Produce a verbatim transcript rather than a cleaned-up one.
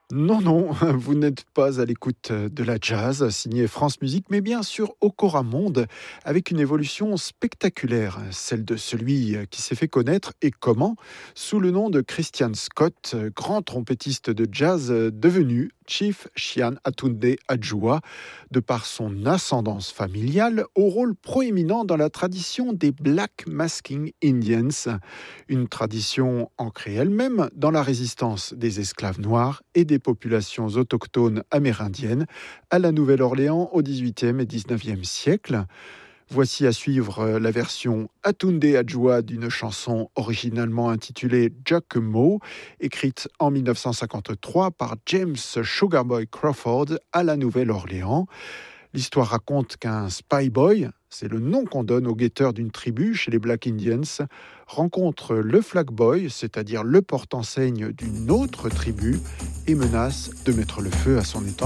Non, non, vous n'êtes pas à l'écoute de la jazz, signée France Musique, mais bien sur Okora Monde, avec une évolution spectaculaire, celle de celui qui s'est fait connaître, et comment, sous le nom de Christian Scott, grand trompettiste de jazz devenu Chief Shian Atunde Adjoa, de par son ascendance familiale, au rôle proéminent dans la tradition des Black Masking Indians, une tradition ancrée elle-même dans la résistance des esclaves noirs et des populations autochtones amérindiennes à la Nouvelle-Orléans au dix-huitième et dix-neuvième siècle. Voici à suivre la version Atunde Adjoa d'une chanson originalement intitulée Giacomo, écrite en mille neuf cent cinquante-trois par James Sugarboy Crawford à la Nouvelle-Orléans. L'histoire raconte qu'un spy boy, c'est le nom qu'on donne au guetteur d'une tribu chez les Black Indians, rencontre le flag boy, c'est-à-dire le porte-enseigne d'une autre tribu, et menace de mettre le feu à son étendard.